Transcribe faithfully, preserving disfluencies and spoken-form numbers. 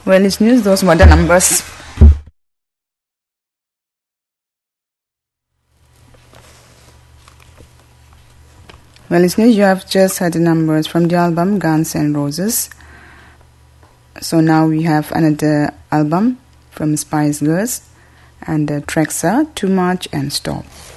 Well, listeners, those were the numbers. Well, listeners, you have just heard the numbers from the album Guns N' Roses. So now we have another album from Spice Girls, and the tracks are Too Much and Stop.